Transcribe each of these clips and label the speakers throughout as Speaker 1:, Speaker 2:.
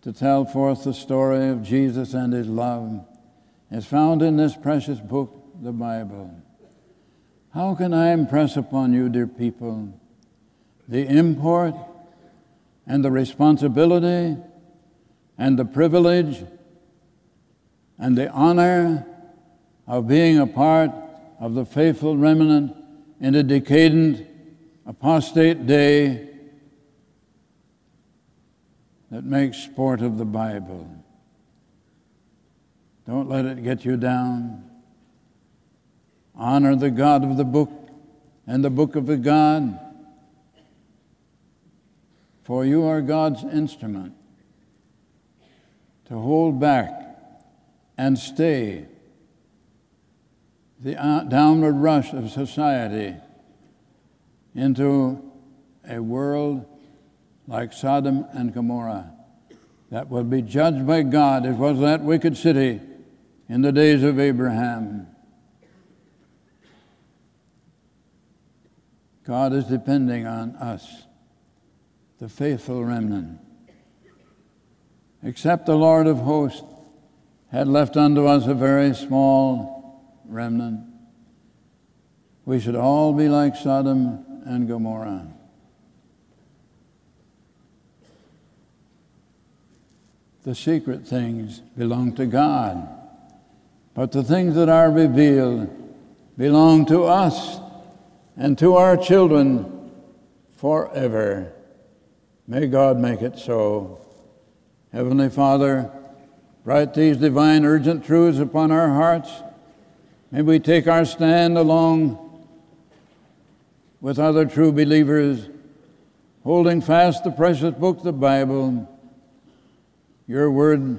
Speaker 1: to tell forth the story of Jesus and his love is found in this precious book, the Bible. How can I impress upon you, dear people, the import and the responsibility and the privilege and the honor of being a part of the faithful remnant in a decadent, apostate day that makes sport of the Bible? Don't let it get you down. Honor the God of the book and the book of the God, for you are God's instrument to hold back and stay the downward rush of society into a world like Sodom and Gomorrah that will be judged by God. It was that wicked city in the days of Abraham. God is depending on us, the faithful remnant. Except the Lord of hosts had left unto us a very small remnant, we should all be like Sodom and Gomorrah. The secret things belong to God, but the things that are revealed belong to us and to our children forever. May God make it so. Heavenly Father, write these divine urgent truths upon our hearts. May we take our stand along with other true believers, holding fast the precious book, the Bible, your word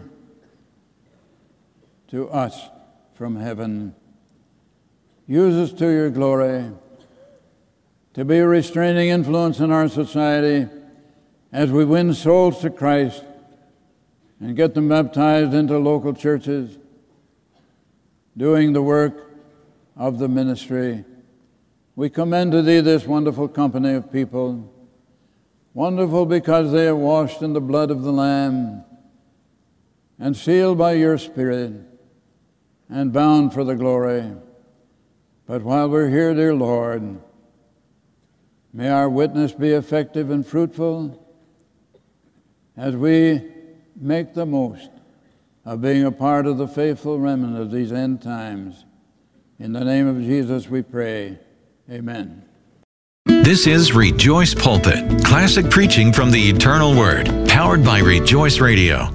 Speaker 1: to us from heaven. Use us to your glory, to be a restraining influence in our society as we win souls to Christ and get them baptized into local churches, doing the work of the ministry. We commend to thee this wonderful company of people, wonderful because they are washed in the blood of the Lamb and sealed by your Spirit and bound for the glory. But while we're here, dear Lord, may our witness be effective and fruitful as we make the most of being a part of the faithful remnant of these end times. In the name of Jesus we pray. Amen.
Speaker 2: This is Rejoice Pulpit, classic preaching from the eternal Word, powered by Rejoice Radio.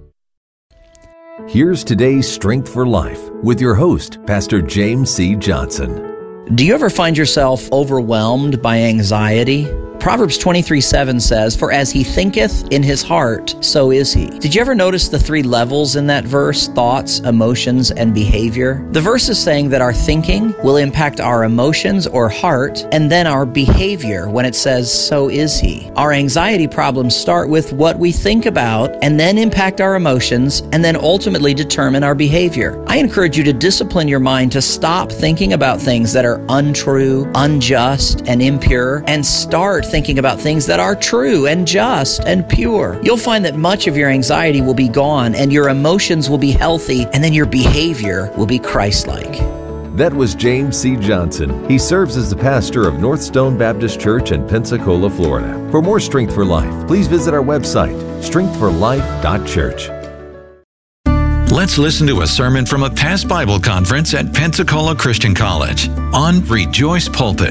Speaker 3: Here's today's Strength for Life with your host, Pastor James C. Johnson.
Speaker 4: Do you ever find yourself overwhelmed by anxiety? Proverbs 23:7 says, "For as he thinketh in his heart, so is he." Did you ever notice the three levels in that verse? Thoughts, emotions, and behavior. The verse is saying that our thinking will impact our emotions or heart, and then our behavior when it says, "so is he." Our anxiety problems start with what we think about, and then impact our emotions, and then ultimately determine our behavior. I encourage you to discipline your mind to stop thinking about things that are untrue, unjust, and impure, and start thinking about things that are true and just and pure. You'll find that much of your anxiety will be gone and your emotions will be healthy, and then your behavior will be Christ-like.
Speaker 3: That was James C. Johnson. He serves as the pastor of North Stone Baptist Church in Pensacola, Florida. For more Strength for Life, please visit our website, strengthforlife.church.
Speaker 2: Let's listen to a sermon from a past Bible conference at Pensacola Christian College on Rejoice Pulpit.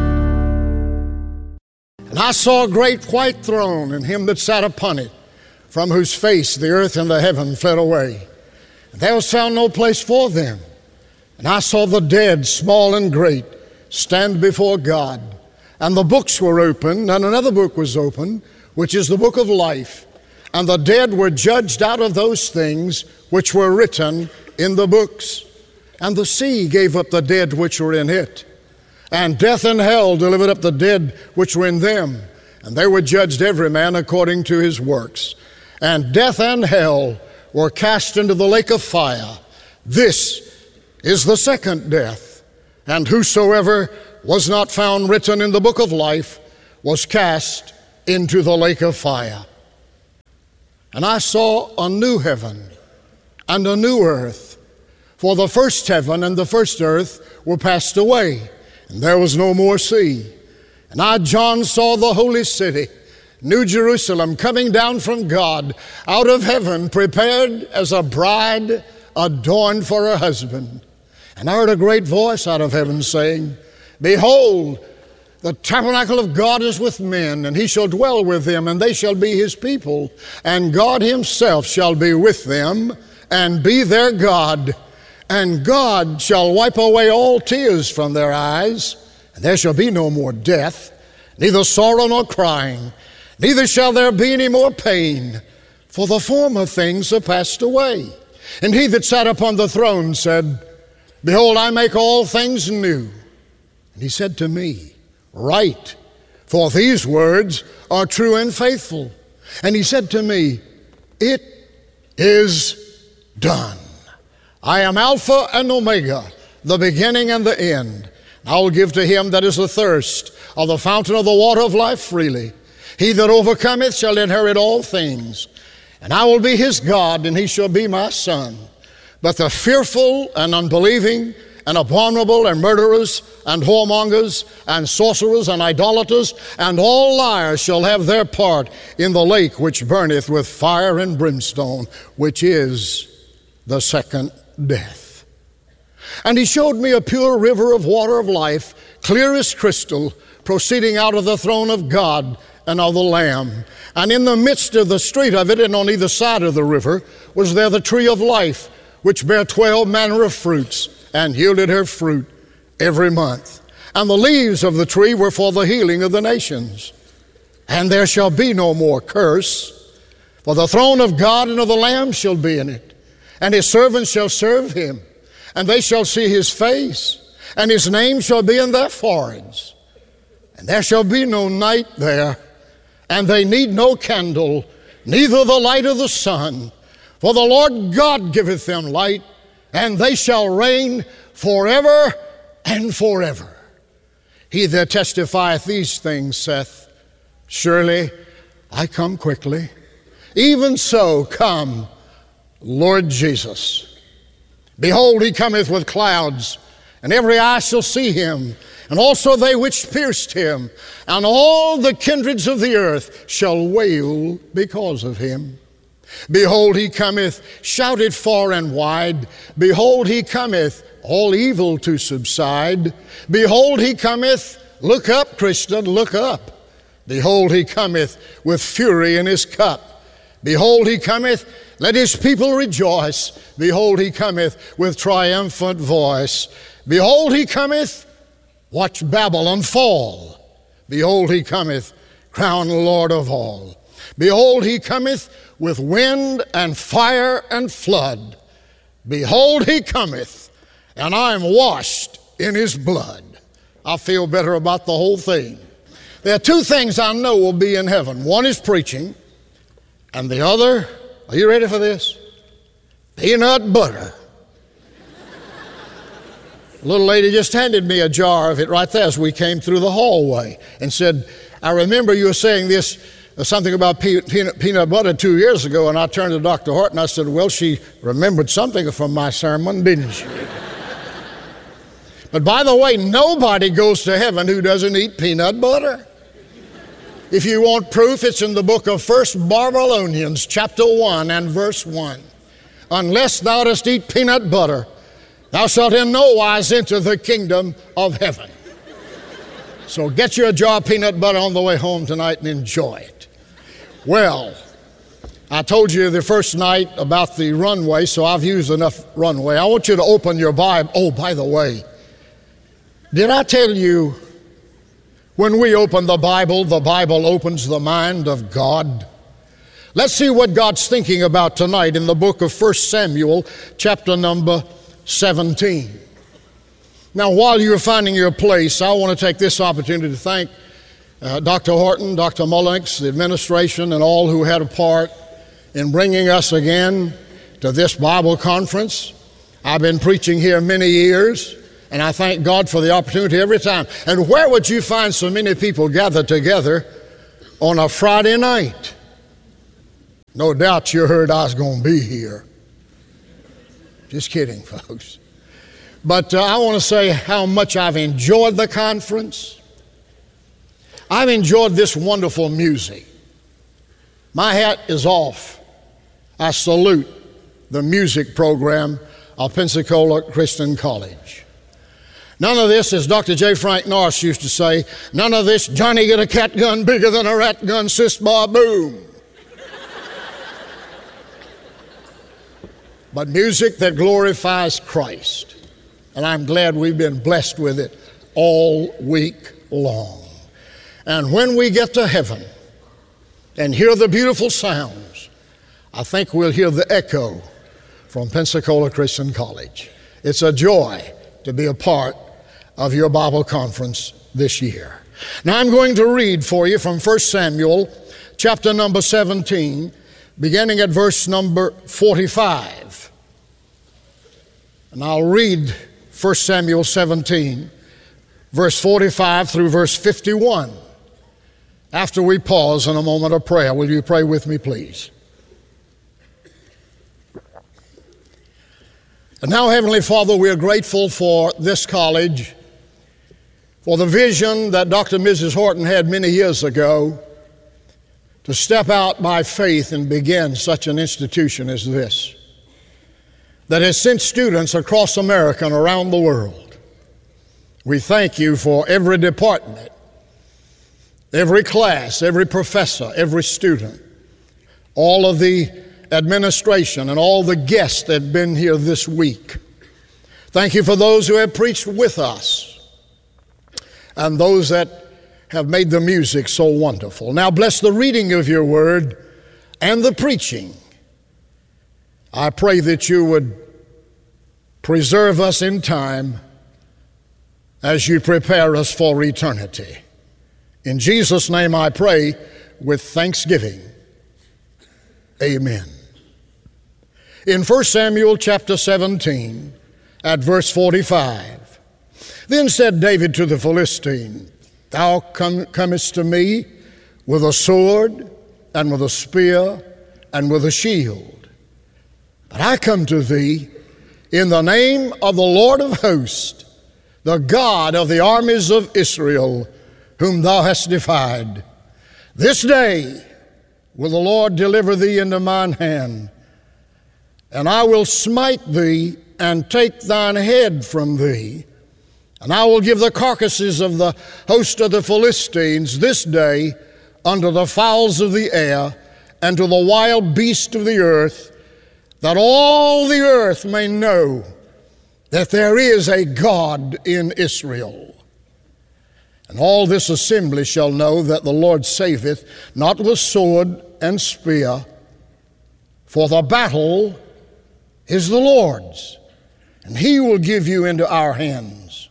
Speaker 5: And I saw a great white throne, and him that sat upon it, from whose face the earth and the heaven fled away. And there was found no place for them. And I saw the dead, small and great, stand before God. And the books were opened, and another book was opened, which is the book of life. And the dead were judged out of those things which were written in the books. And the sea gave up the dead which were in it. And death and hell delivered up the dead which were in them. And they were judged every man according to his works. And death and hell were cast into the lake of fire. This is the second death. And whosoever was not found written in the book of life was cast into the lake of fire. And I saw a new heaven and a new earth, for the first heaven and the first earth were passed away, and there was no more sea. And I, John, saw the holy city, New Jerusalem, coming down from God out of heaven, prepared as a bride adorned for her husband. And I heard a great voice out of heaven saying, Behold, the tabernacle of God is with men, and he shall dwell with them, and they shall be his people. And God himself shall be with them, and be their God. And God shall wipe away all tears from their eyes, and there shall be no more death, neither sorrow nor crying, neither shall there be any more pain, for the former things are passed away. And he that sat upon the throne said, Behold, I make all things new. And he said to me, Write, for these words are true and faithful. And he said to me, It is done. I am Alpha and Omega, the beginning and the end. I will give to him that is athirst of the fountain of the water of life freely. He that overcometh shall inherit all things. And I will be his God, and he shall be my son. But the fearful and unbelieving and abominable and murderers and whoremongers and sorcerers and idolaters and all liars shall have their part in the lake which burneth with fire and brimstone, which is the second death. And he showed me a pure river of water of life, clear as crystal, proceeding out of the throne of God and of the Lamb. And in the midst of the street of it, and on either side of the river, was there the tree of life, which bare 12 manner of fruits, and yielded her fruit every month. And the leaves of the tree were for the healing of the nations. And there shall be no more curse, for the throne of God and of the Lamb shall be in it, and his servants shall serve him, and they shall see his face, and his name shall be in their foreheads. And there shall be no night there, and they need no candle, neither the light of the sun, for the Lord God giveth them light, and they shall reign forever and forever. He that testifieth these things saith, Surely I come quickly. Even so come, Lord Jesus. Behold, he cometh with clouds, and every eye shall see him, and also they which pierced him, and all the kindreds of the earth shall wail because of him. Behold, he cometh, shouted far and wide. Behold, he cometh, all evil to subside. Behold, he cometh, look up, Christian, look up. Behold, he cometh with fury in his cup. Behold, he cometh, let his people rejoice. Behold, he cometh with triumphant voice. Behold, he cometh, watch Babylon fall. Behold, he cometh, crowned Lord of all. Behold, he cometh with wind and fire and flood. Behold, he cometh, and I am washed in his blood. I feel better about the whole thing. There are two things I know will be in heaven. One is preaching, and the other, are you ready for this? Peanut butter. A little lady just handed me a jar of it right there as we came through the hallway and said, I remember you were saying this, something about peanut butter 2 years ago, and I turned to Dr. Horton. I said, well, she remembered something from my sermon, didn't she? But by the way, nobody goes to heaven who doesn't eat peanut butter. If you want proof, it's in the book of 1 Babylonians, chapter 1 and verse 1. Unless thou dost eat peanut butter, thou shalt in no wise enter the kingdom of heaven. So get you a jar of peanut butter on the way home tonight and enjoy it. Well, I told you the first night about the runway, so I've used enough runway. I want you to open your Bible. Oh, by the way, did I tell you when we open the Bible opens the mind of God? Let's see what God's thinking about tonight in the book of 1 Samuel, chapter number 17. Now, while you're finding your place, I want to take this opportunity to thank Dr. Horton, Dr. Mullenix, the administration, and all who had a part in bringing us again to this Bible conference. I've been preaching here many years, and I thank God for the opportunity every time. And where would you find so many people gathered together on a Friday night? No doubt you heard I was going to be here. Just kidding, folks. But I want to say how much I've enjoyed the conference. I've enjoyed this wonderful music. My hat is off. I salute the music program of Pensacola Christian College. None of this, as Dr. J. Frank Norris used to say, none of this Johnny get a cat gun bigger than a rat gun, sis bar boom. But music that glorifies Christ. And I'm glad we've been blessed with it all week long. And when we get to heaven and hear the beautiful sounds, I think we'll hear the echo from Pensacola Christian College. It's a joy to be a part of your Bible conference this year. Now I'm going to read for you from 1 Samuel chapter number 17, beginning at verse number 45. And I'll read 1 Samuel 17, verse 45 through verse 51. After we pause in a moment of prayer, will you pray with me, please? And now, Heavenly Father, we are grateful for this college, for the vision that Dr. and Mrs. Horton had many years ago to step out by faith and begin such an institution as this, that has sent students across America and around the world. We thank you for every department, every class, every professor, every student, all of the administration and all the guests that have been here this week. Thank you for those who have preached with us and those that have made the music so wonderful. Now bless the reading of your word and the preaching. I pray that you would preserve us in time as you prepare us for eternity. In Jesus' name I pray with thanksgiving. Amen. In 1 Samuel chapter 17, at verse 45, then said David to the Philistine, Thou comest to me with a sword and with a spear and with a shield. But I come to thee in the name of the Lord of hosts, the God of the armies of Israel, whom thou hast defied. This day will the Lord deliver thee into mine hand, and I will smite thee and take thine head from thee, and I will give the carcasses of the host of the Philistines this day unto the fowls of the air and to the wild beasts of the earth, that all the earth may know that there is a God in Israel. And all this assembly shall know that the Lord saveth, not with sword and spear, for the battle is the Lord's, and he will give you into our hands.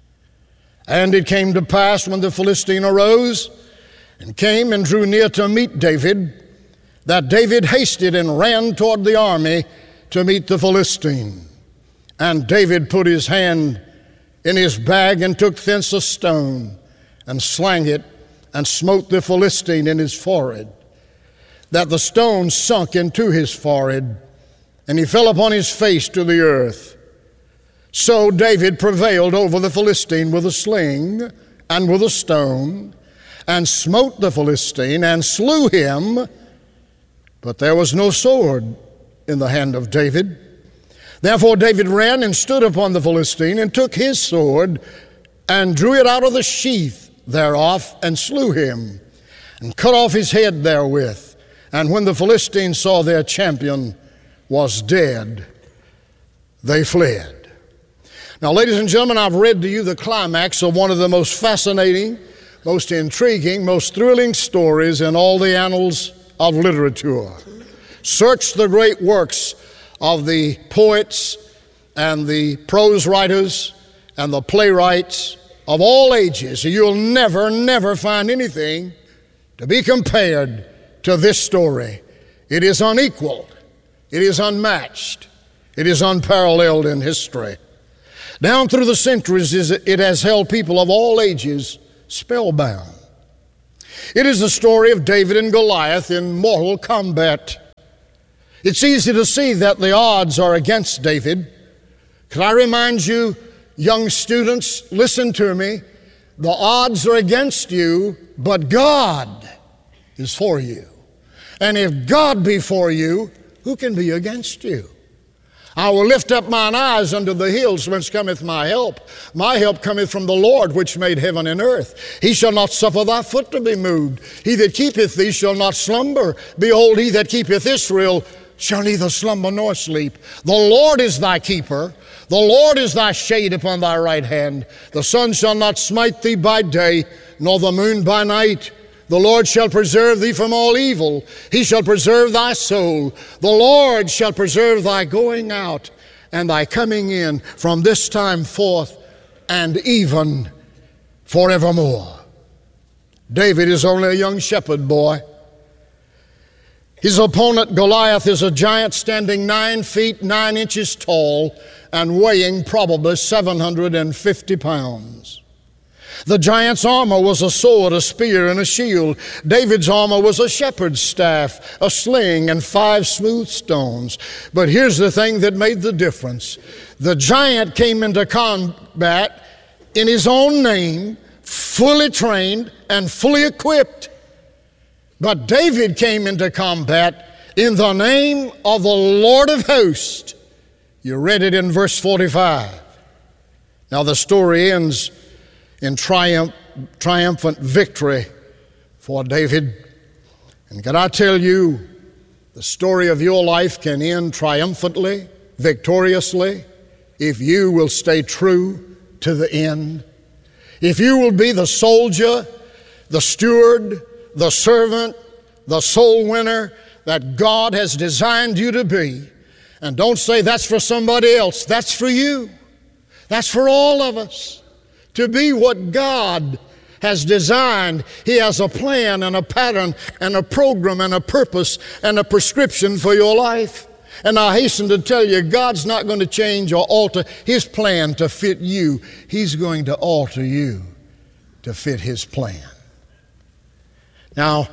Speaker 5: And it came to pass when the Philistine arose and came and drew near to meet David, that David hasted and ran toward the army to meet the Philistine. And David put his hand in his bag and took thence a stone and slang it and smote the Philistine in his forehead, that the stone sunk into his forehead, and he fell upon his face to the earth. So David prevailed over the Philistine with a sling and with a stone, and smote the Philistine and slew him, but there was no sword in the hand of David. Therefore David ran and stood upon the Philistine, and took his sword, and drew it out of the sheath thereof, and slew him, and cut off his head therewith. And when the Philistines saw their champion was dead, they fled. Now, ladies and gentlemen, I've read to you the climax of one of the most fascinating, most intriguing, most thrilling stories in all the annals of literature. Search the great works of the poets and the prose writers and the playwrights of all ages. You'll never find anything to be compared to this story. It is unequaled. It is unmatched. It is unparalleled in history. Down through the centuries, it has held people of all ages spellbound. It is the story of David and Goliath in mortal combat. It's easy to see that the odds are against David. Can I remind you, young students, listen to me. The odds are against you, but God is for you. And if God be for you, who can be against you? I will lift up mine eyes unto the hills whence cometh my help. My help cometh from the Lord which made heaven and earth. He shall not suffer thy foot to be moved. He that keepeth thee shall not slumber. Behold, he that keepeth Israel shall neither slumber nor sleep. The Lord is thy keeper. The Lord is thy shade upon thy right hand. The sun shall not smite thee by day, nor the moon by night. The Lord shall preserve thee from all evil. He shall preserve thy soul. The Lord shall preserve thy going out and thy coming in from this time forth and even forevermore. David is only a young shepherd boy. His opponent Goliath is a giant standing 9 feet 9 inches tall and weighing probably 750 pounds. The giant's armor was a sword, a spear, and a shield. David's armor was a shepherd's staff, a sling, and 5 smooth stones. But here's the thing that made the difference. The giant came into combat in his own name, fully trained and fully equipped. But David came into combat in the name of the Lord of hosts. You read it in verse 45. Now the story ends in triumphant victory for David. And can I tell you, the story of your life can end triumphantly, victoriously, if you will stay true to the end. If you will be the soldier, the steward, the servant, the soul winner that God has designed you to be. And don't say that's for somebody else. That's for you. That's for all of us. To be what God has designed. He has a plan and a pattern and a program and a purpose and a prescription for your life. And I hasten to tell you, God's not going to change or alter His plan to fit you. He's going to alter you to fit His plan. Now,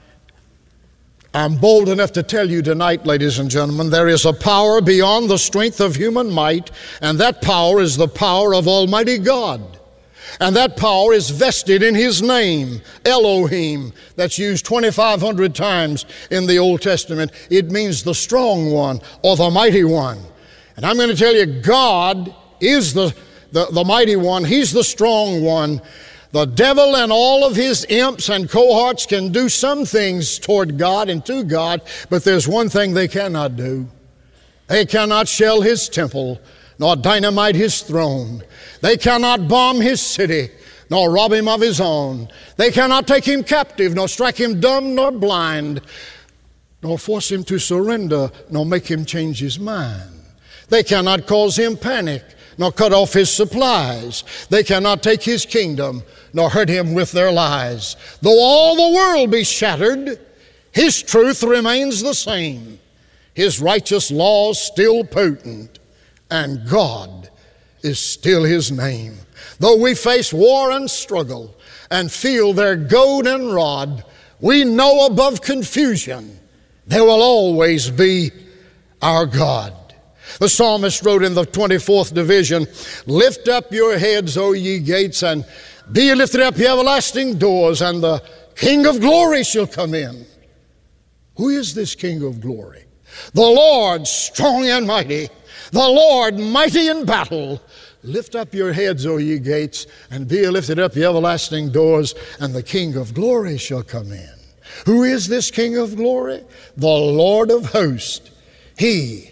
Speaker 5: I'm bold enough to tell you tonight, ladies and gentlemen, there is a power beyond the strength of human might, and that power is the power of Almighty God. And that power is vested in His name, Elohim, that's used 2,500 times in the Old Testament. It means the strong one or the mighty one. And I'm going to tell you, God is the mighty one. He's the strong one. The devil and all of his imps and cohorts can do some things toward God and to God, but there's one thing they cannot do. They cannot shell His temple, nor dynamite His throne. They cannot bomb His city, nor rob Him of His own. They cannot take Him captive, nor strike Him dumb nor blind, nor force Him to surrender, nor make Him change His mind. They cannot cause Him panic, nor cut off His supplies. They cannot take His kingdom, nor hurt Him with their lies. Though all the world be shattered, His truth remains the same. His righteous laws still potent, and God is still His name. Though we face war and struggle and feel their goad and rod, we know above confusion there will always be our God. The psalmist wrote in the 24th division, "Lift up your heads, O ye gates, and be ye lifted up, ye everlasting doors, and the King of glory shall come in." Who is this King of glory? The Lord strong and mighty, the Lord mighty in battle. Lift up your heads, O ye gates, and be ye lifted up, ye everlasting doors, and the King of glory shall come in. Who is this King of glory? The Lord of hosts. He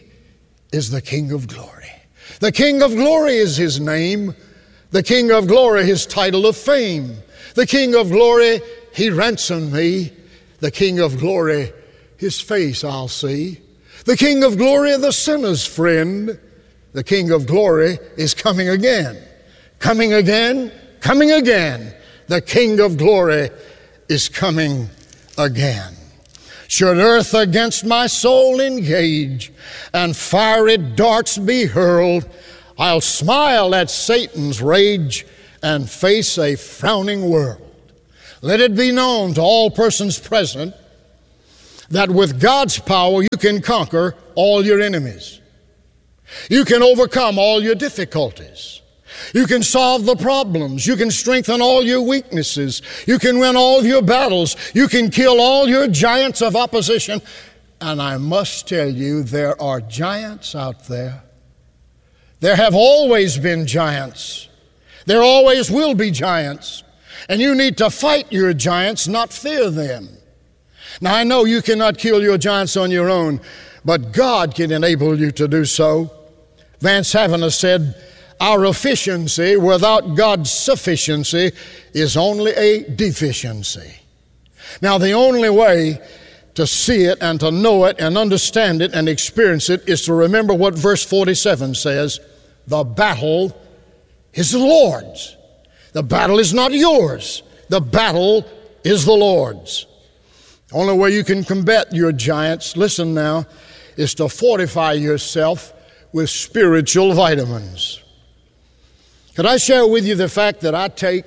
Speaker 5: is the King of glory. The King of glory is His name. The King of glory, His title of fame. The King of glory, He ransomed me. The King of glory, His face I'll see. The King of glory, the sinner's friend. The King of glory is coming again. Coming again, coming again. The King of glory is coming again. Should earth against my soul engage, and fiery darts be hurled, I'll smile at Satan's rage and face a frowning world. Let it be known to all persons present that with God's power you can conquer all your enemies. You can overcome all your difficulties. You can solve the problems. You can strengthen all your weaknesses. You can win all your battles. You can kill all your giants of opposition. And I must tell you, there are giants out there. There have always been giants. There always will be giants. And you need to fight your giants, not fear them. Now, I know you cannot kill your giants on your own, but God can enable you to do so. Vance Havner said, our efficiency without God's sufficiency is only a deficiency. Now, the only way to see it and to know it and understand it and experience it is to remember what verse 47 says. The battle is the Lord's. The battle is not yours. The battle is the Lord's. The only way you can combat your giants, listen now, is to fortify yourself with spiritual vitamins. Could I share with you the fact that I take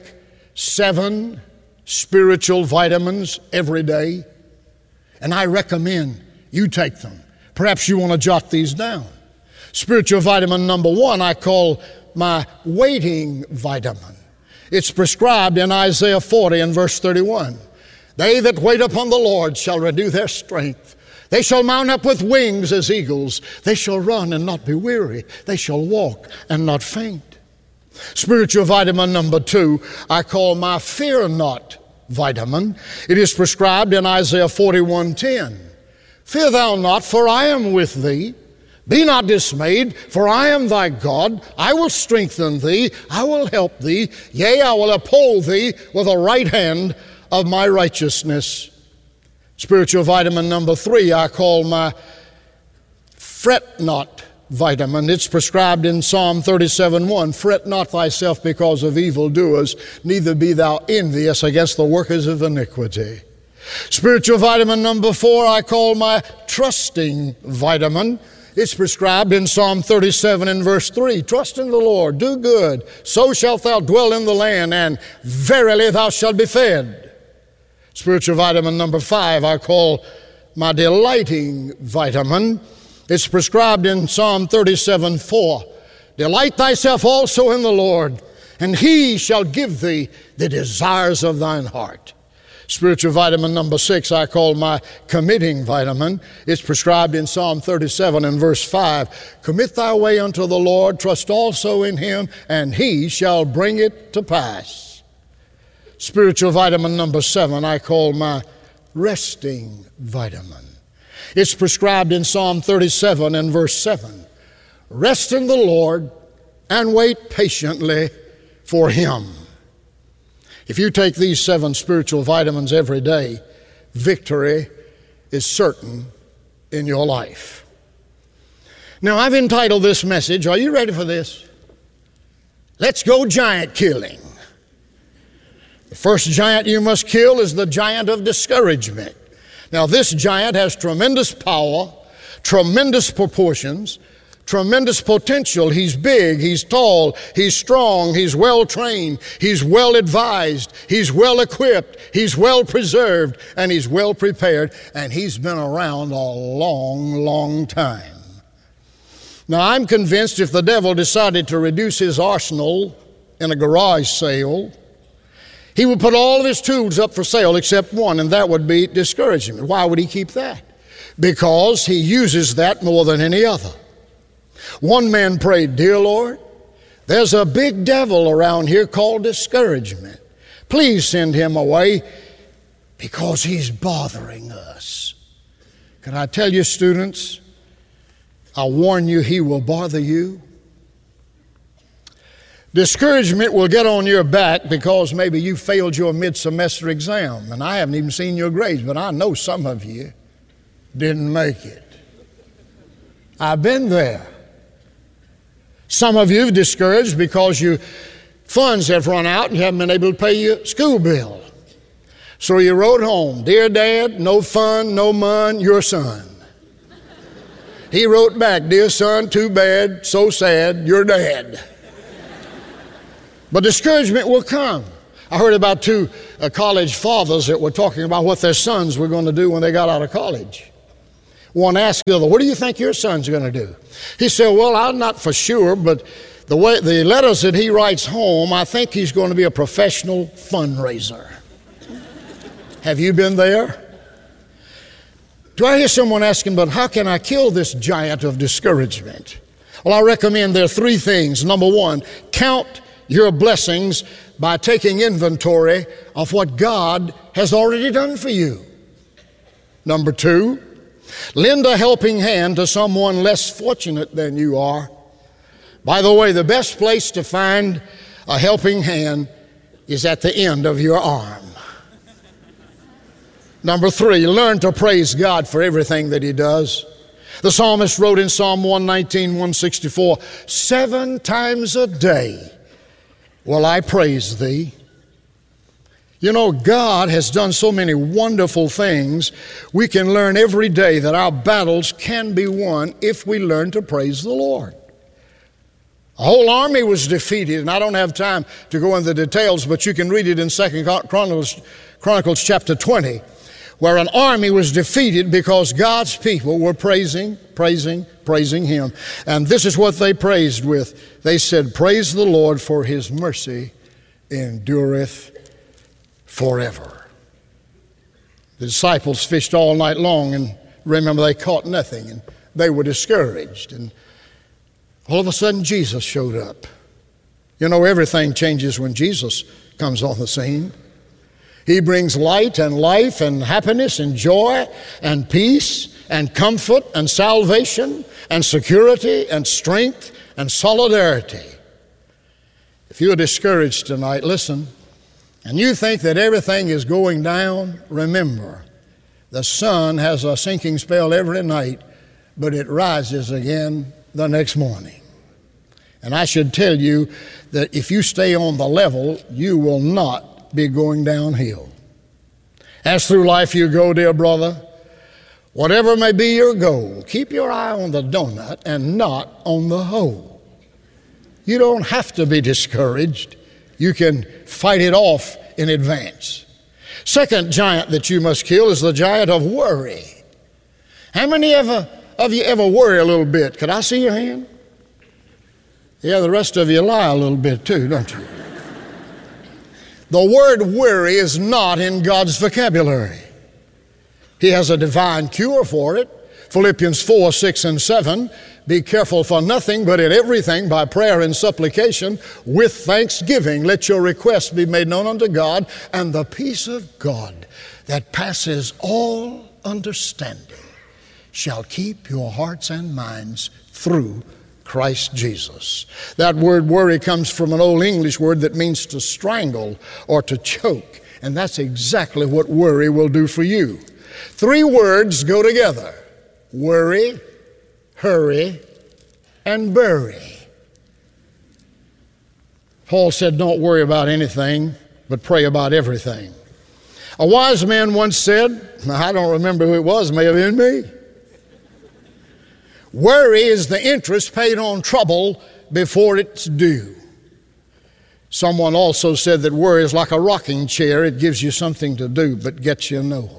Speaker 5: 7 spiritual vitamins every day? And I recommend you take them. Perhaps you want to jot these down. Spiritual vitamin number 1 I call my waiting vitamin. It's prescribed in Isaiah 40 and verse 31. They that wait upon the Lord shall renew their strength. They shall mount up with wings as eagles. They shall run and not be weary. They shall walk and not faint. Spiritual vitamin number 2 I call my fear not vitamin. It is prescribed in Isaiah 41:10. Fear thou not, for I am with thee. Be not dismayed, for I am thy God. I will strengthen thee. I will help thee. Yea, I will uphold thee with the right hand of my righteousness. Spiritual vitamin number 3 I call my fret not vitamin. It's prescribed in Psalm 37:1. Fret not thyself because of evildoers, neither be thou envious against the workers of iniquity. Spiritual vitamin number 4 I call my trusting vitamin. It's prescribed in Psalm 37 and verse 3. Trust in the Lord, do good, so shalt thou dwell in the land, and verily thou shalt be fed. Spiritual vitamin number 5 I call my delighting vitamin. It's prescribed in Psalm 37:4. Delight thyself also in the Lord, and he shall give thee the desires of thine heart. Spiritual vitamin number 6 I call my committing vitamin. It's prescribed in Psalm 37 and verse 5. Commit thy way unto the Lord, trust also in him, and he shall bring it to pass. Spiritual vitamin number 7 I call my resting vitamin. It's prescribed in Psalm 37 and verse 7. Rest in the Lord and wait patiently for him. If you take these 7 spiritual vitamins every day, victory is certain in your life. Now, I've entitled this message, are you ready for this? Let's go giant killing. The first giant you must kill is the giant of discouragement. Now, this giant has tremendous power, tremendous proportions, tremendous potential. He's big, he's tall, he's strong, he's well trained, he's well advised, he's well equipped, he's well preserved, and he's well prepared, and he's been around a long, long time. Now, I'm convinced if the devil decided to reduce his arsenal in a garage sale, he would put all of his tools up for sale except one, and that would be discouragement. Why would he keep that? Because he uses that more than any other. One man prayed, Dear Lord, there's a big devil around here called discouragement. Please send him away because he's bothering us. Can I tell you, students, I warn you, he will bother you. Discouragement will get on your back because maybe you failed your mid-semester exam, and I haven't even seen your grades, but I know some of you didn't make it. I've been there. Some of you have discouraged because your funds have run out and you haven't been able to pay your school bill. So you wrote home, Dear Dad, no fun, no mun, your son. He wrote back, Dear son, too bad, so sad, your dad. But discouragement will come. I heard about two college fathers that were talking about what their sons were going to do when they got out of college. One asked the other, what do you think your son's going to do? He said, well, I'm not for sure, but the letters that he writes home, I think he's going to be a professional fundraiser. Have you been there? Do I hear someone asking, but how can I kill this giant of discouragement? Well, I recommend there are three things. Number one, count your blessings by taking inventory of what God has already done for you. Number two, lend a helping hand to someone less fortunate than you are. By the way, the best place to find a helping hand is at the end of your arm. Number three, learn to praise God for everything that He does. The psalmist wrote in Psalm 119, 164, 7 times a day will I praise Thee. You know, God has done so many wonderful things. We can learn every day that our battles can be won if we learn to praise the Lord. A whole army was defeated, and I don't have time to go into the details, but you can read it in 2 Chronicles chapter 20, where an army was defeated because God's people were praising Him. And this is what they praised with. They said, praise the Lord, for His mercy endureth forever. The disciples fished all night long, and remember, they caught nothing, and they were discouraged. And all of a sudden, Jesus showed up. You know, everything changes when Jesus comes on the scene. He brings light and life and happiness and joy and peace and comfort and salvation and security and strength and solidarity. If you're discouraged tonight, listen, and you think that everything is going down, remember, the sun has a sinking spell every night, but it rises again the next morning. And I should tell you that if you stay on the level, you will not be going downhill. As through life you go, dear brother, whatever may be your goal, keep your eye on the donut and not on the hole. You don't have to be discouraged. You can fight it off in advance. Second giant that you must kill is the giant of worry. How many of you ever worry a little bit? Could I see your hand? Yeah, the rest of you lie a little bit too, don't you? The word worry is not in God's vocabulary. He has a divine cure for it. Philippians 4, 6, and 7, be careful for nothing, but in everything by prayer and supplication with thanksgiving let your requests be made known unto God, and the peace of God that passes all understanding shall keep your hearts and minds through Christ Jesus. That word worry comes from an old English word that means to strangle or to choke, and that's exactly what worry will do for you. Three words go together: worry, hurry, and bury. Paul said, don't worry about anything, but pray about everything. A wise man once said, I don't remember who it was, may have been me, worry is the interest paid on trouble before it's due. Someone also said that worry is like a rocking chair. It gives you something to do, but gets you nowhere.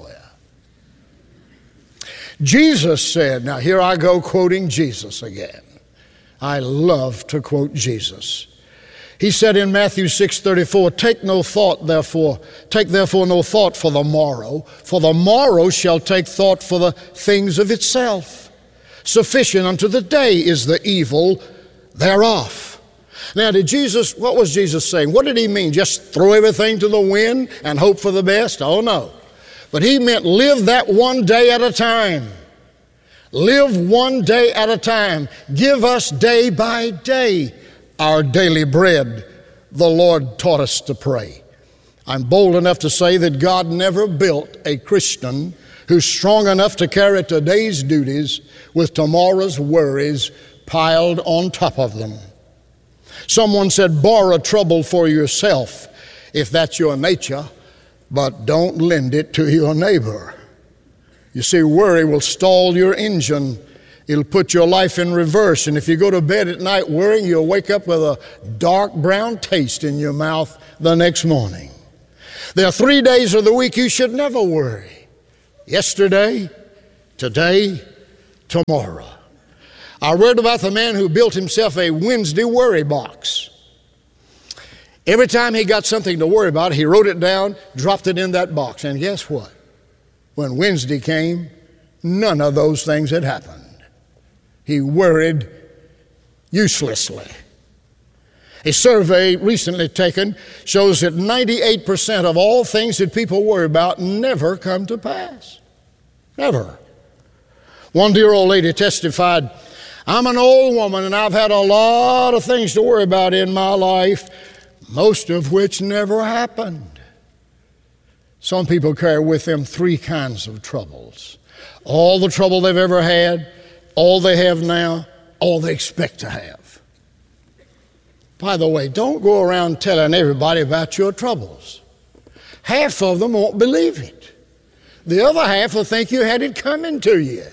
Speaker 5: Jesus said, now here I go quoting Jesus again. I love to quote Jesus. He said in Matthew 6:34, take therefore no thought for the morrow shall take thought for the things of itself. Sufficient unto the day is the evil thereof. Now, what was Jesus saying? What did He mean? Just throw everything to the wind and hope for the best? Oh, no. But He meant live that one day at a time. Live one day at a time. Give us day by day our daily bread. The Lord taught us to pray. I'm bold enough to say that God never built a Christian who's strong enough to carry today's duties with tomorrow's worries piled on top of them. Someone said, borrow trouble for yourself if that's your nature, but don't lend it to your neighbor. You see, worry will stall your engine It'll put your life in reverse. And if you go to bed at night worrying, you'll wake up with a dark brown taste in your mouth the next morning. There are 3 days of the week you should never worry. Yesterday, today, tomorrow. I read about the man who built himself a Wednesday worry box. Every time he got something to worry about, he wrote it down, dropped it in that box. And guess what? When Wednesday came, none of those things had happened. He worried uselessly. A survey recently taken shows that 98% of all things that people worry about never come to pass. Never. One dear old lady testified, "I'm an old woman and I've had a lot of things to worry about in my life, most of which never happened." Some people carry with them 3 kinds of troubles. All the trouble they've ever had, all they have now, all they expect to have. By the way, don't go around telling everybody about your troubles. Half of them won't believe it. The other half will think you had it coming to you.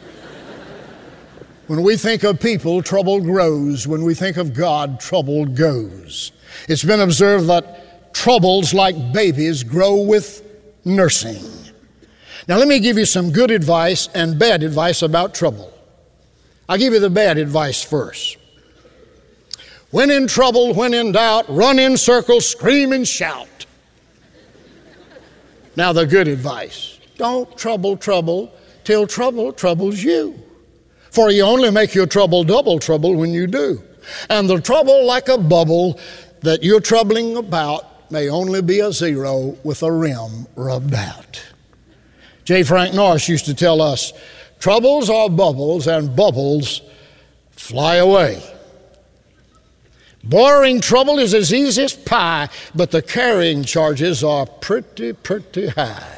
Speaker 5: When we think of people, trouble grows. When we think of God, trouble goes. It's been observed that troubles, like babies, grow with nursing. Now let me give you some good advice and bad advice about trouble. I'll give you the bad advice first. When in trouble, when in doubt, run in circles, scream and shout. Now the good advice. Don't trouble till trouble troubles you. For you only make your trouble double trouble when you do. And the trouble, like a bubble that you're troubling about, may only be a zero with a rim rubbed out. J. Frank Norris used to tell us, troubles are bubbles and bubbles fly away. Borrowing trouble is as easy as pie, but the carrying charges are pretty high.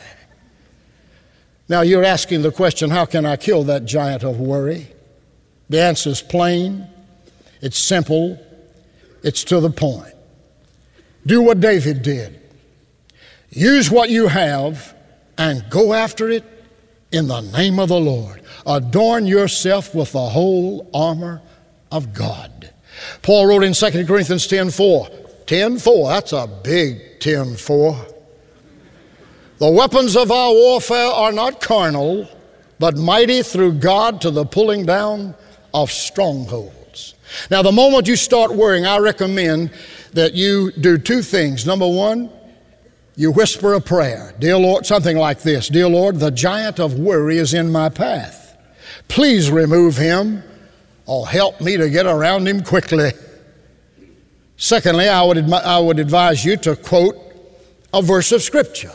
Speaker 5: Now you're asking the question, how can I kill that giant of worry? The answer is plain, it's simple, it's to the point. Do what David did. Use what you have and go after it in the name of the Lord. Adorn yourself with the whole armor of God. Paul wrote in 2 Corinthians 10:4. 10:4, that's a big 10:4. The weapons of our warfare are not carnal, but mighty through God to the pulling down of strongholds. Now, the moment you start worrying, I recommend that you do 2 things. Number 1, you whisper a prayer. Dear Lord, something like this. Dear Lord, the giant of worry is in my path. Please remove him or help me to get around him quickly. Secondly, I would advise you to quote a verse of Scripture.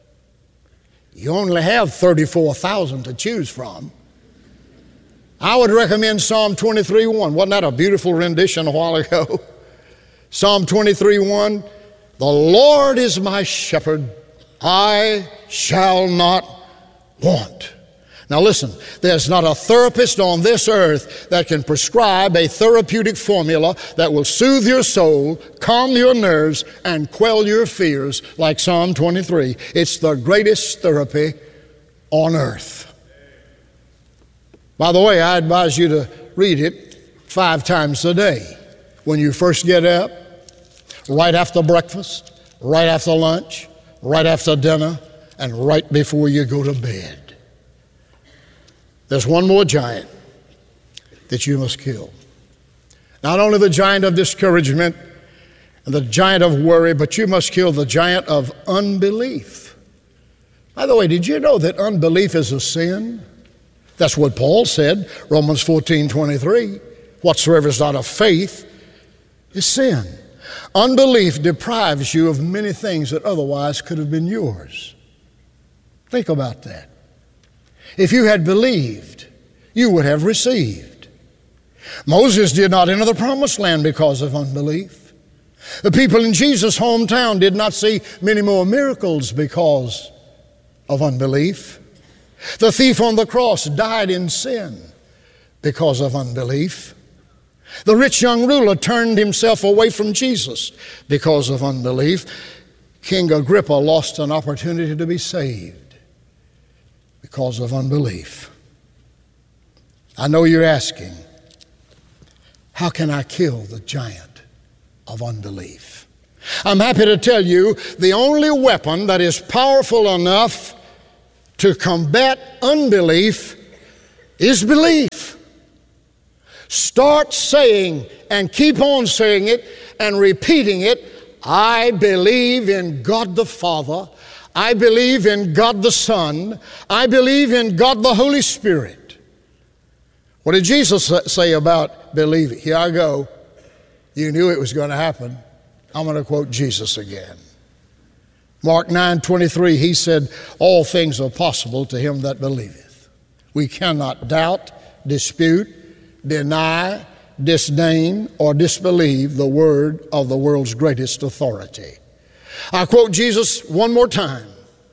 Speaker 5: You only have 34,000 to choose from. I would recommend Psalm 23:1. Wasn't that a beautiful rendition a while ago? Psalm 23:1, the Lord is my shepherd, I shall not want. Now listen, there's not a therapist on this earth that can prescribe a therapeutic formula that will soothe your soul, calm your nerves, and quell your fears like Psalm 23. It's the greatest therapy on earth. By the way, I advise you to read it 5 times a day. When you first get up, right after breakfast, right after lunch, right after dinner, and right before you go to bed. There's one more giant that you must kill. Not only the giant of discouragement and the giant of worry, but you must kill the giant of unbelief. By the way, did you know that unbelief is a sin? That's what Paul said, Romans 14:23. Whatsoever is not of faith is sin. Unbelief deprives you of many things that otherwise could have been yours. Think about that. If you had believed, you would have received. Moses did not enter the promised land because of unbelief. The people in Jesus' hometown did not see many more miracles because of unbelief. The thief on the cross died in sin because of unbelief. The rich young ruler turned himself away from Jesus because of unbelief. King Agrippa lost an opportunity to be saved because of unbelief. I know you're asking, how can I kill the giant of unbelief? I'm happy to tell you the only weapon that is powerful enough to combat unbelief is belief. Start saying and keep on saying it and repeating it. I believe in God the Father. I believe in God the Son. I believe in God the Holy Spirit. What did Jesus say about believing? Here I go. You knew it was going to happen. I'm going to quote Jesus again. Mark 9:23, he said, all things are possible to him that believeth. We cannot doubt, dispute, deny, disdain, or disbelieve the word of the world's greatest authority. I quote Jesus one more time.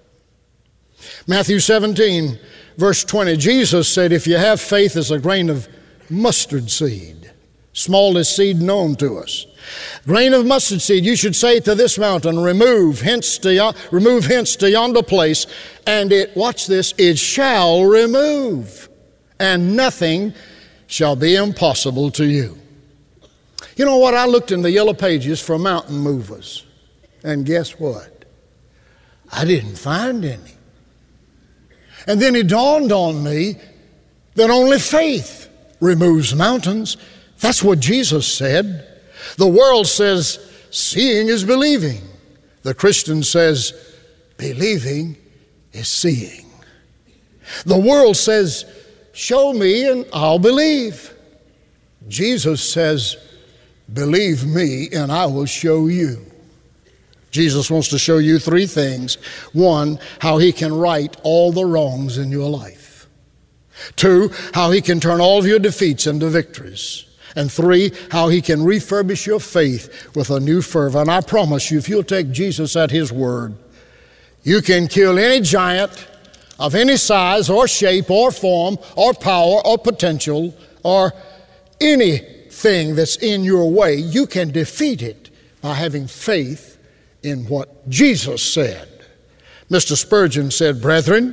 Speaker 5: Matthew 17, verse 20, Jesus said, if you have faith as a grain of mustard seed, smallest seed known to us, grain of mustard seed, you should say to this mountain, remove hence to yonder place, and it, watch this, it shall remove, and nothing shall be impossible to you. You know what? I looked in the yellow pages for mountain movers, and guess what? I didn't find any. And then it dawned on me that only faith removes mountains. That's what Jesus said. The world says seeing is believing. The Christian says believing is seeing. The world says show me and I'll believe. Jesus says believe me and I will show you. Jesus wants to show you three things. One, how he can right all the wrongs in your life. Two, how he can turn all of your defeats into victories. And three, how he can refurbish your faith with a new fervor. And I promise you, if you'll take Jesus at his word, you can kill any giant of any size or shape or form or power or potential or anything that's in your way. You can defeat it by having faith in what Jesus said. Mr. Spurgeon said, brethren,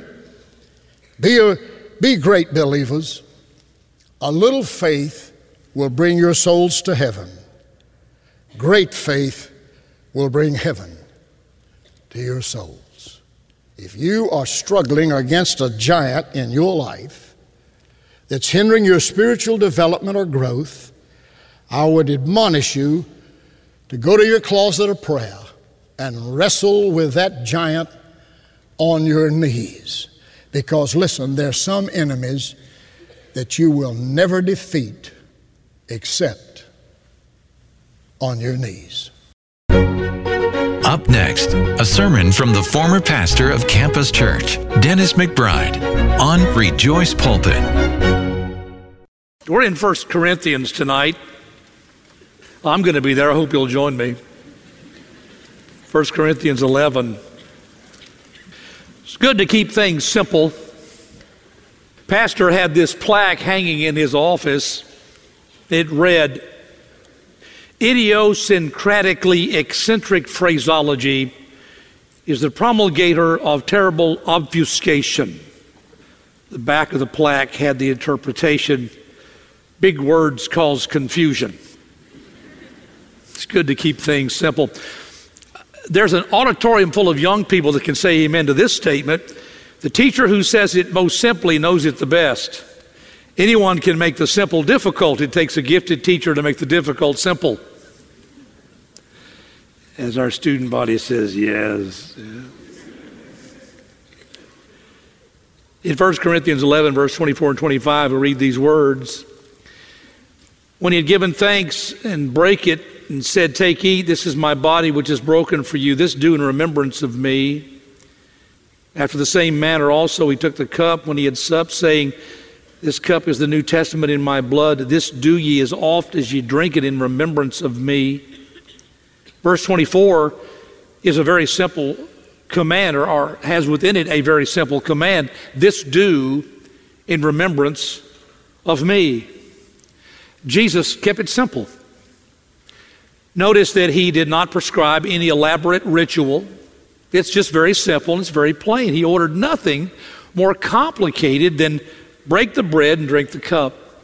Speaker 5: be great believers. A little faith will bring your souls to heaven. Great faith will bring heaven to your souls. If you are struggling against a giant in your life that's hindering your spiritual development or growth, I would admonish you to go to your closet of prayer and wrestle with that giant on your knees. Because listen, there's some enemies that you will never defeat except on your knees.
Speaker 2: Up next, a sermon from the former pastor of Campus Church, Dennis McBride, on Rejoice Pulpit.
Speaker 6: We're in 1 Corinthians tonight. I'm going to be there. I hope you'll join me. 1 Corinthians 11. It's good to keep things simple. Pastor had this plaque hanging in his office. It read, idiosyncratically eccentric phraseology is the promulgator of terrible obfuscation. The back of the plaque had the interpretation, big words cause confusion. It's good to keep things simple. There's an auditorium full of young people that can say amen to this statement. The teacher who says it most simply knows it the best. Anyone can make the simple difficult. It takes a gifted teacher to make the difficult simple. As our student body says, yes. In 1 Corinthians 11, verse 24 and 25, we read these words. When he had given thanks and brake it and said, take, eat, this is my body which is broken for you. This do in remembrance of me. After the same manner also he took the cup when he had supped, saying, this cup is the New Testament in my blood. This do ye as oft as ye drink it in remembrance of me. Verse 24 is a very simple command, or has within it a very simple command. This do in remembrance of me. Jesus kept it simple. Notice that he did not prescribe any elaborate ritual. It's just very simple and it's very plain. He ordered nothing more complicated than break the bread and drink the cup.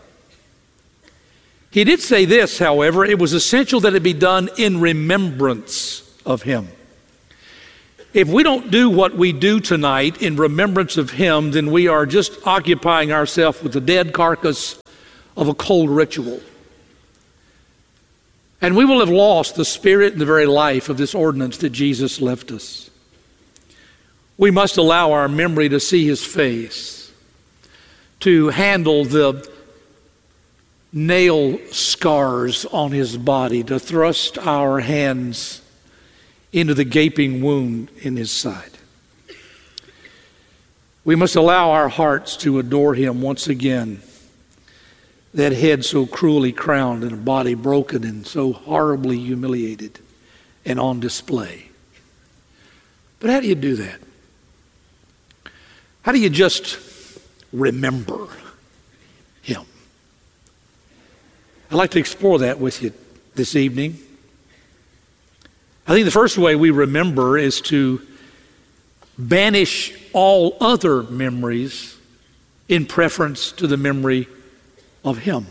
Speaker 6: He did say this, however, it was essential that it be done in remembrance of him. If we don't do what we do tonight in remembrance of him, then we are just occupying ourselves with the dead carcass of a cold ritual. And we will have lost the spirit and the very life of this ordinance that Jesus left us. We must allow our memory to see his face, to handle the nail scars on his body, to thrust our hands into the gaping wound in his side. We must allow our hearts to adore him once again, that head so cruelly crowned and a body broken and so horribly humiliated and on display. But how do you do that? How do you just remember him? I'd like to explore that with you this evening. I think the first way we remember is to banish all other memories in preference to the memory of him.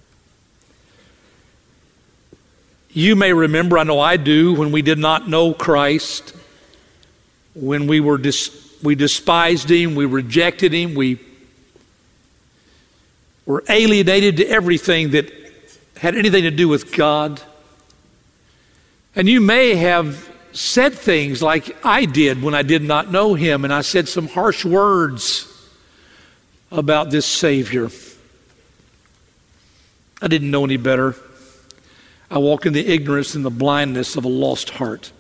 Speaker 6: You may remember, I know I do, when we did not know Christ, when we despised him, we rejected him, we were alienated to everything that had anything to do with God. And you may have said things like I did when I did not know him, and I said some harsh words about this Savior. I didn't know any better. I walked in the ignorance and the blindness of a lost heart.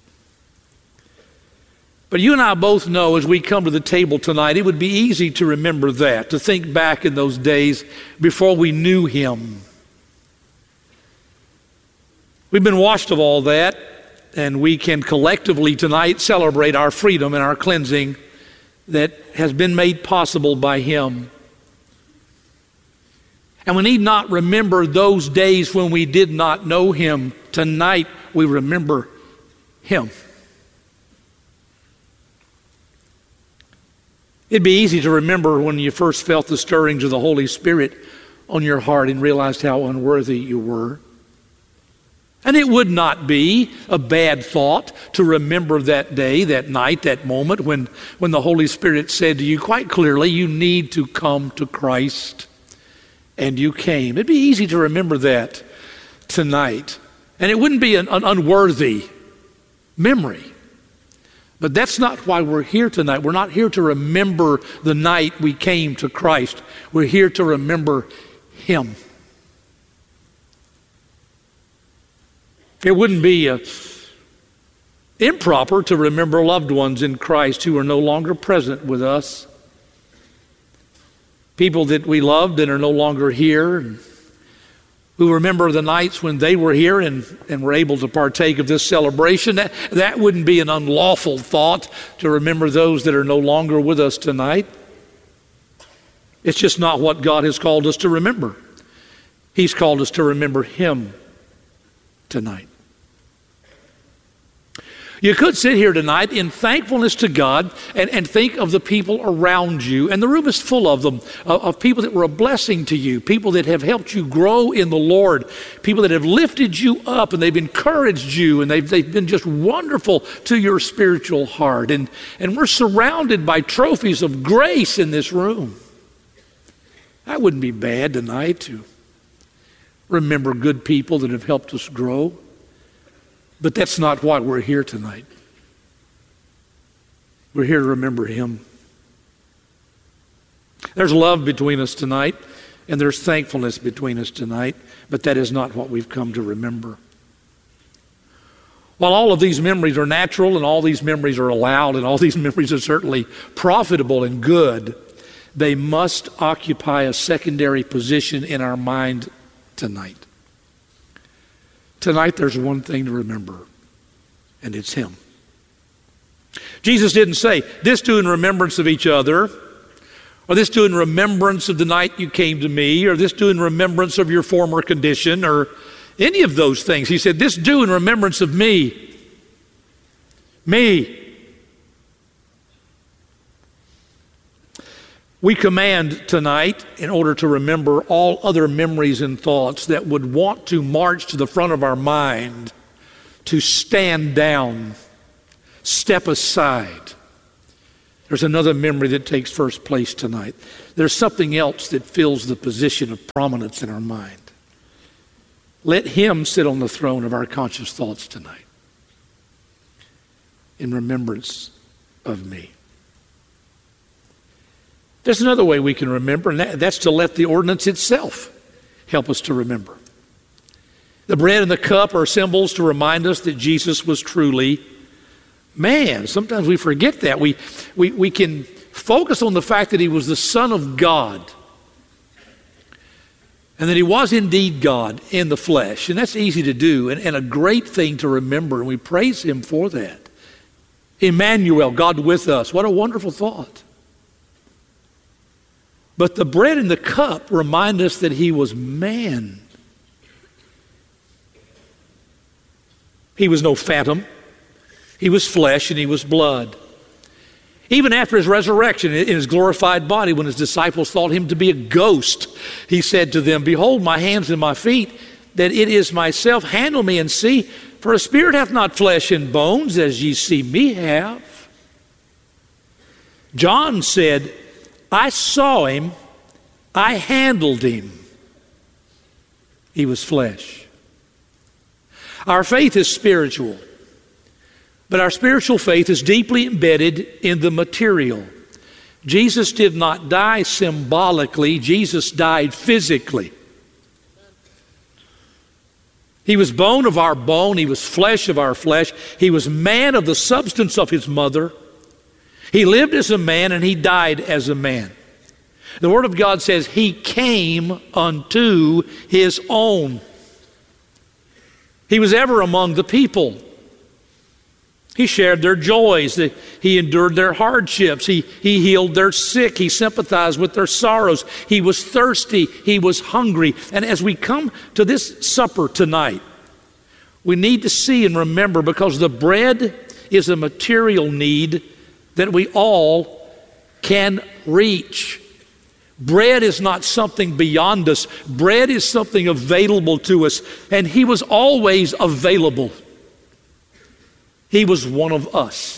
Speaker 6: But you and I both know as we come to the table tonight, it would be easy to remember that, to think back in those days before we knew him. We've been washed of all that, and we can collectively tonight celebrate our freedom and our cleansing that has been made possible by him. And we need not remember those days when we did not know him. Tonight we remember him. It'd be easy to remember when you first felt the stirrings of the Holy Spirit on your heart and realized how unworthy you were. And it would not be a bad thought to remember that day, that night, that moment when the Holy Spirit said to you quite clearly, you need to come to Christ. And you came. It'd be easy to remember that tonight. And it wouldn't be an unworthy memory. But that's not why we're here tonight. We're not here to remember the night we came to Christ. We're here to remember him. It wouldn't be improper to remember loved ones in Christ who are no longer present with us. People that we loved and are no longer here, and who remember the nights when they were here and were able to partake of this celebration. That wouldn't be an unlawful thought to remember those that are no longer with us tonight. It's just not what God has called us to remember. He's called us to remember him tonight. You could sit here tonight in thankfulness to God and think of the people around you, and the room is full of them, of people that were a blessing to you, people that have helped you grow in the Lord, people that have lifted you up and they've encouraged you and they've been just wonderful to your spiritual heart. And we're surrounded by trophies of grace in this room. That wouldn't be bad tonight to remember good people that have helped us grow. But that's not why we're here tonight. We're here to remember him. There's love between us tonight, and there's thankfulness between us tonight, but that is not what we've come to remember. While all of these memories are natural, and all these memories are allowed, and all these memories are certainly profitable and good, they must occupy a secondary position in our mind tonight. Tonight there's one thing to remember, and it's him. Jesus didn't say, this do in remembrance of each other, or this do in remembrance of the night you came to me, or this do in remembrance of your former condition, or any of those things. He said, this do in remembrance of me. Me. We command tonight, in order to remember all other memories and thoughts that would want to march to the front of our mind, to stand down, step aside. There's another memory that takes first place tonight. There's something else that fills the position of prominence in our mind. Let Him sit on the throne of our conscious thoughts tonight in remembrance of me. There's another way we can remember, and that's to let the ordinance itself help us to remember. The bread and the cup are symbols to remind us that Jesus was truly man. Sometimes we forget that. We can focus on the fact that He was the Son of God and that He was indeed God in the flesh. And that's easy to do and a great thing to remember, and we praise Him for that. Emmanuel, God with us. What a wonderful thought. But the bread and the cup remind us that He was man. He was no phantom. He was flesh and He was blood. Even after His resurrection in His glorified body, when His disciples thought Him to be a ghost, He said to them, "Behold my hands and my feet, that it is myself. Handle me and see, for a spirit hath not flesh and bones, as ye see me have." John said, "I saw Him, I handled Him. He was flesh." Our faith is spiritual, but our spiritual faith is deeply embedded in the material. Jesus did not die symbolically, Jesus died physically. He was bone of our bone, He was flesh of our flesh, He was man of the substance of His mother. He lived as a man and He died as a man. The Word of God says He came unto His own. He was ever among the people. He shared their joys. He endured their hardships. He healed their sick. He sympathized with their sorrows. He was thirsty. He was hungry. And as we come to this supper tonight, we need to see and remember, because the bread is a material need that we all can reach. Bread is not something beyond us. Bread is something available to us, and He was always available. He was one of us.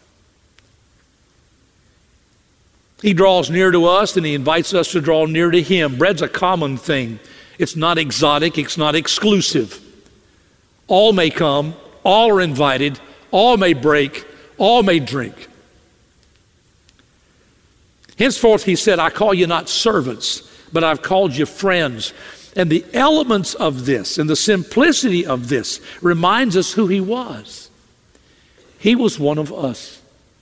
Speaker 6: He draws near to us, and He invites us to draw near to Him. Bread's a common thing. It's not exotic. It's not exclusive. All may come. All are invited. All may break. All may drink. Henceforth, He said, "I call you not servants, but I've called you friends." And the elements of this and the simplicity of this reminds us who He was. He was one of us.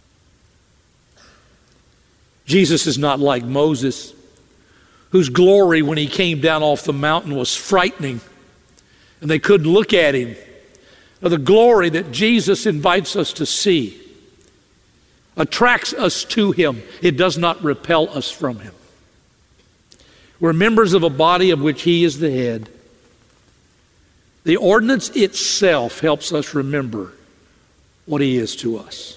Speaker 6: Jesus is not like Moses, whose glory when he came down off the mountain was frightening, and they couldn't look at Him. Now, the glory that Jesus invites us to see attracts us to Him. It does not repel us from Him. We're members of a body of which He is the head. The ordinance itself helps us remember what He is to us.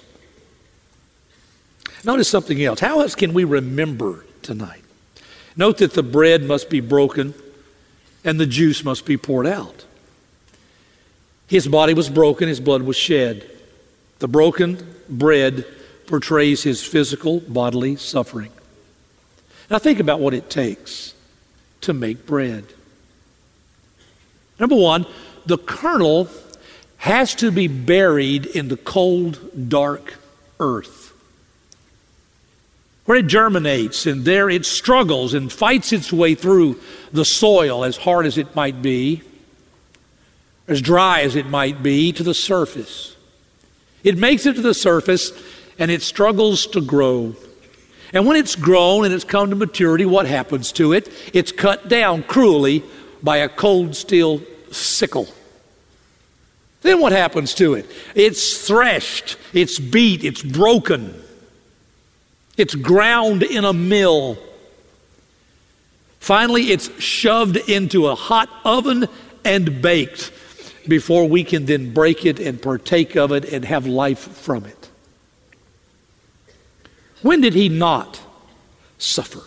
Speaker 6: Notice something else. How else can we remember tonight? Note that the bread must be broken and the juice must be poured out. His body was broken, His blood was shed. The broken bread portrays His physical, bodily suffering. Now think about what it takes to make bread. Number one, the kernel has to be buried in the cold, dark earth, where it germinates, and there it struggles and fights its way through the soil, as hard as it might be, as dry as it might be, to the surface. It makes it to the surface, and it struggles to grow. And when it's grown and it's come to maturity, what happens to it? It's cut down cruelly by a cold steel sickle. Then what happens to it? It's threshed, it's beat, it's broken. It's ground in a mill. Finally, it's shoved into a hot oven and baked before we can then break it and partake of it and have life from it. When did He not suffer.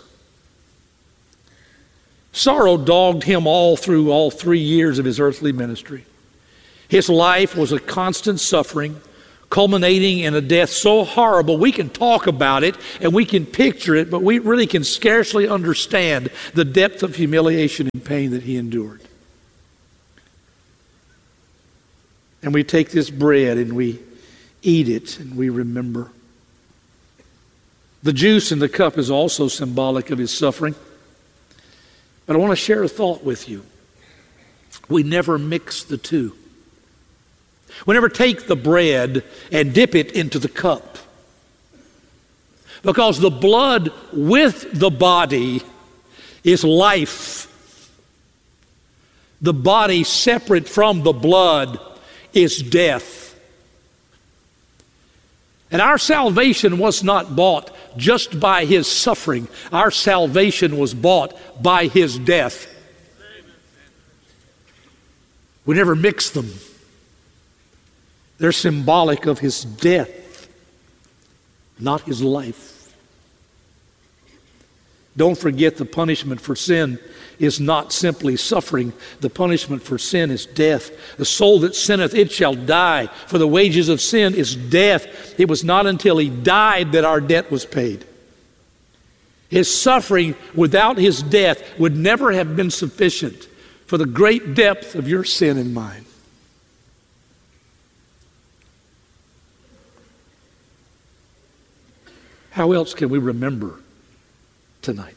Speaker 6: Sorrow dogged him all through all 3 years of his earthly ministry. His life was a constant suffering, culminating in a death so horrible we can talk about it and we can picture it, but we really can scarcely understand the depth of humiliation and pain that he endured. And we take this bread and we eat it and we remember. The juice in the cup is also symbolic of his suffering. But I want to share a thought with you. We never mix the two. We never take the bread and dip it into the cup. Because the blood with the body is life. The body separate from the blood is death. And our salvation was not bought just by his suffering. Our salvation was bought by his death. We never mix them. They're symbolic of his death, not his life. Don't forget, the punishment for sin is not simply suffering. The punishment for sin is death. The soul that sinneth, it shall die. For the wages of sin is death. It was not until he died that our debt was paid. His suffering without his death would never have been sufficient for the great depth of your sin and mine. How else can we remember tonight?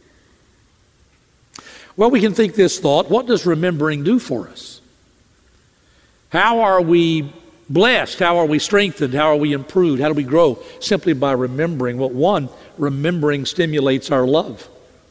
Speaker 6: Well, we can think this thought: what does remembering do for us? How are we blessed? How are we strengthened? How are we improved? How do we grow? Simply by remembering. Well, one, remembering stimulates our love.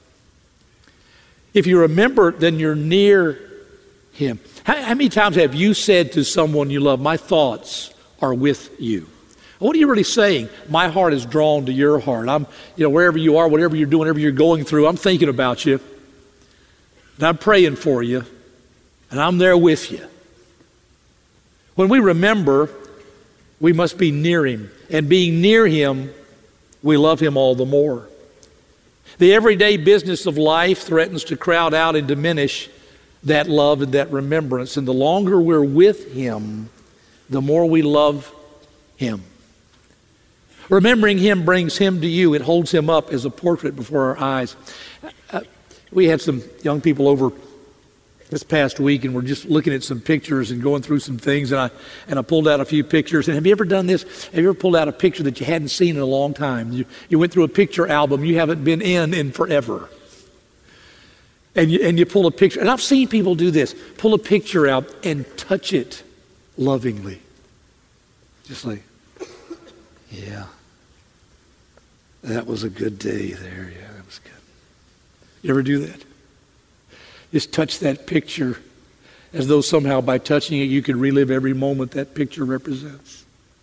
Speaker 6: If you remember, then you're near him. How many times have you said to someone you love, my thoughts are with you? What are you really saying? My heart is drawn to your heart. I'm, wherever you are, whatever you're doing, whatever you're going through, I'm thinking about you. And I'm praying for you. And I'm there with you. When we remember, we must be near him. And being near him, we love him all the more. The everyday business of life threatens to crowd out and diminish that love and that remembrance. And the longer we're with him, the more we love him. Remembering him brings him to you. It holds him up as a portrait before our eyes. We had some young people over this past week, and we're just looking at some pictures and going through some things, and I pulled out a few pictures. And have you ever done this? Have you ever pulled out a picture that you hadn't seen in a long time? You went through a picture album you haven't been in forever. And you pull a picture. And I've seen people do this. Pull a picture out and touch it lovingly. Just like, yeah. That was a good day there. Yeah, that was good. You ever do that? Just touch that picture as though somehow by touching it you could relive every moment that picture represents.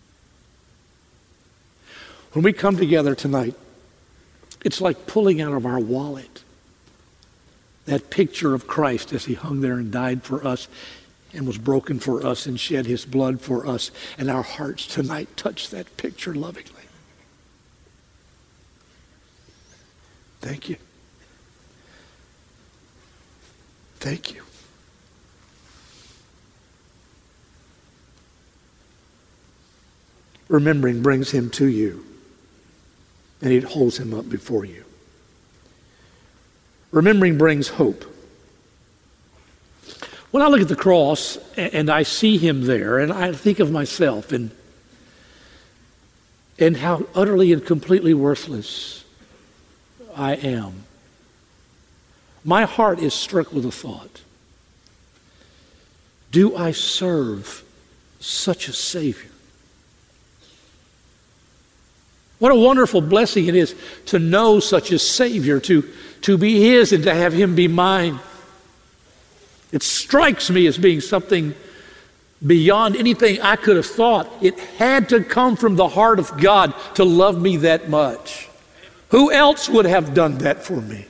Speaker 6: When we come together tonight, it's like pulling out of our wallet that picture of Christ as he hung there and died for us and was broken for us and shed his blood for us. And our hearts tonight touch that picture lovingly. Thank you. Thank you. Remembering brings him to you, and it holds him up before you. Remembering brings hope. When I look at the cross and I see him there, and I think of myself and how utterly and completely worthless I am, my heart is struck with a thought. Do I serve such a Savior? What a wonderful blessing it is to know such a Savior, to be his and to have him be mine. It strikes me as being something beyond anything I could have thought. It had to come from the heart of God to love me that much. Who else would have done that for me?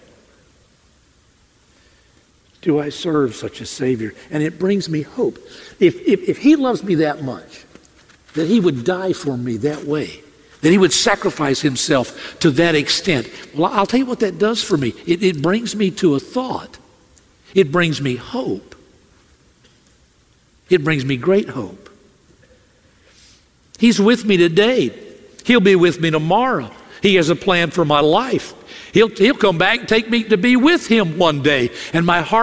Speaker 6: Do I serve such a Savior? And it brings me hope. If he loves me that much, that he would die for me that way, That he would sacrifice himself to that extent. Well, I'll tell you what that does for me. It brings me to a thought. It brings me hope. It brings me great hope. He's with me today. He'll be with me tomorrow. He has a plan for my life. He'll come back and take me to be with him one day. And my heart